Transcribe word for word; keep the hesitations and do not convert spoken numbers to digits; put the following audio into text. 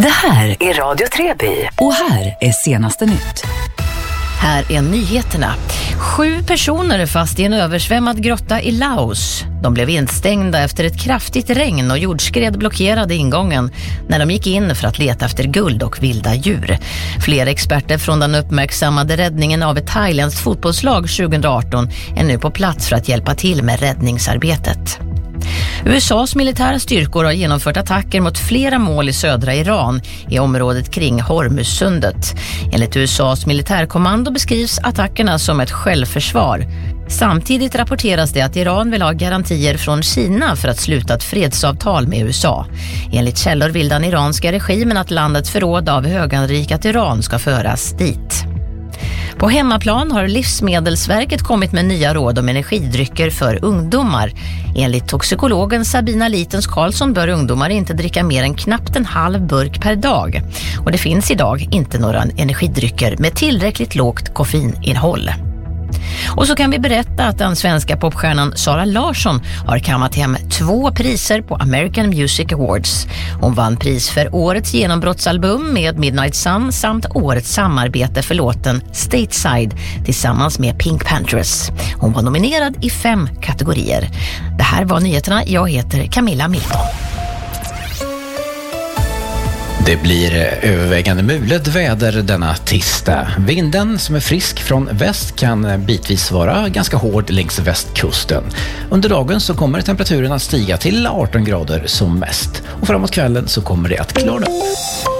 Det här är Radio Treby och här är senaste nytt. Här är nyheterna. Sju personer är fast i en översvämmad grotta i Laos. De blev instängda efter ett kraftigt regn och jordskred blockerade ingången när de gick in för att leta efter guld och vilda djur. Flera experter från den uppmärksammade räddningen av ett thailändskt fotbollslag tjugoarton är nu på plats för att hjälpa till med räddningsarbetet. U S A:s militära styrkor har genomfört attacker mot flera mål i södra Iran i området kring Hormuzsundet. Enligt U S A:s militärkommando beskrivs attackerna som ett självförsvar. Samtidigt rapporteras det att Iran vill ha garantier från Kina för att sluta ett fredsavtal med U S A. Enligt källor vill den iranska regimen att landets förråd av höganrikat uran ska föras dit. På hemmaplan har Livsmedelsverket kommit med nya råd om energidrycker för ungdomar. Enligt toxikologen Sabina Litens Karlsson bör ungdomar inte dricka mer än knappt en halv burk per dag. Och det finns idag inte några energidrycker med tillräckligt lågt koffeininnehåll. Och så kan vi berätta att den svenska popstjärnan Sara Larsson har kammat hem två priser på American Music Awards. Hon vann pris för årets genombrottsalbum med Midnight Sun samt årets samarbete för låten Stateside tillsammans med Pink Panthers. Hon var nominerad i fem kategorier. Det här var nyheterna. Jag heter Camilla Milton. Det blir övervägande mulet väder denna tisdag. Vinden som är frisk från väst kan bitvis vara ganska hård längs västkusten. Under dagen så kommer temperaturen att stiga till arton grader som mest. Och framåt kvällen så kommer det att klara upp.